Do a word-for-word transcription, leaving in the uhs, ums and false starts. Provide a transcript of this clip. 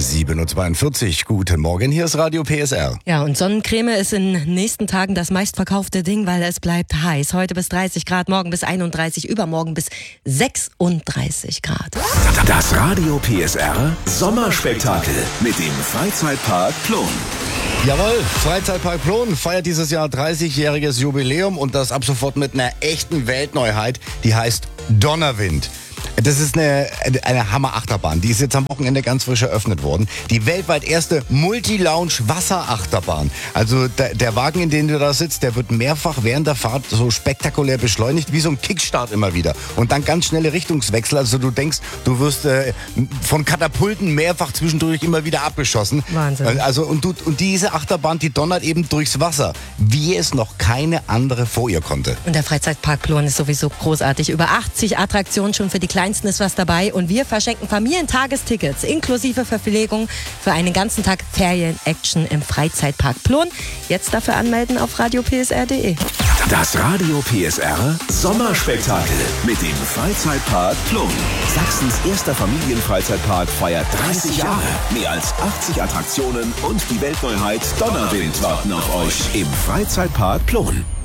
sieben Uhr zweiundvierzig. Guten Morgen, hier ist Radio P S R. Ja, und Sonnencreme ist in den nächsten Tagen das meistverkaufte Ding, weil es bleibt heiß. Heute bis dreißig Grad, morgen bis einunddreißig, übermorgen bis sechsunddreißig Grad. Das Radio P S R Sommerspektakel mit dem Freizeitpark Plon. Jawohl, Freizeitpark Plon feiert dieses Jahr dreißigjähriges Jubiläum und das ab sofort mit einer echten Weltneuheit, die heißt Donnerwind. Das ist eine, eine Hammer-Achterbahn. Die ist jetzt am Wochenende ganz frisch eröffnet worden. Die weltweit erste Multi-Lounge-Wasserachterbahn. Also der, der Wagen, in dem du da sitzt, der wird mehrfach während der Fahrt so spektakulär beschleunigt, wie so ein Kickstart immer wieder. Und dann ganz schnelle Richtungswechsel. Also du denkst, du wirst äh, von Katapulten mehrfach zwischendurch immer wieder abgeschossen. Wahnsinn. Also und, du, und diese Achterbahn, die donnert eben durchs Wasser, wie es noch keine andere vor ihr konnte. Und der Freizeitpark Plon ist sowieso großartig. Über achtzig Attraktionen, schon für die Kleinsten ist was dabei. Und wir verschenken Familientagestickets inklusive Verpflegung für einen ganzen Tag Ferien-Action im Freizeitpark Plon. Jetzt dafür anmelden auf radio p s r punkt d e. Das Radio P S R Sommerspektakel mit dem Freizeitpark Plon. Sachsens erster Familienfreizeitpark feiert dreißig Jahre. Mehr als achtzig Attraktionen und die Weltneuheit Donnerwind warten auf euch im Freizeitpark Plon.